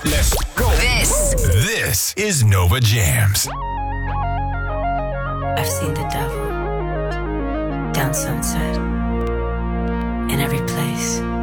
Let's go. This is Nova Jams. I've seen the devil down Sunset in every place.